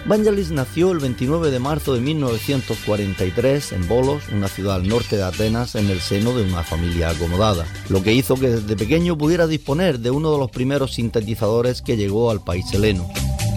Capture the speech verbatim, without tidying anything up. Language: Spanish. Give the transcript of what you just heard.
Vangelis nació el veintinueve de marzo de mil novecientos cuarenta y tres en Volos, una ciudad al norte de Atenas, en el seno de una familia acomodada, lo que hizo que desde pequeño pudiera disponer de uno de los primeros sintetizadores que llegó al país heleno.